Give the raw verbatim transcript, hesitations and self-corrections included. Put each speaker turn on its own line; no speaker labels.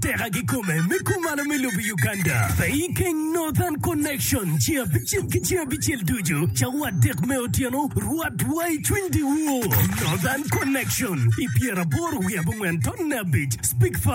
tega gikome mikumana milubi Uganda. Feiking Northern Connection. Chia bichil kichia bichil duju. Chawa dek meotiano. Ruat wai twindi wo. Northern Connection. Ipiera boru ya bungwen tonna beach. Speak